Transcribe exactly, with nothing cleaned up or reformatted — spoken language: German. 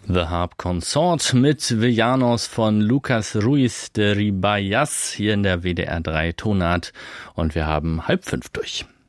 The Harp Consort mit Villanos von Lucas Ruiz de Ribayas hier in der W D R drei Tonart und wir haben halb fünf durch.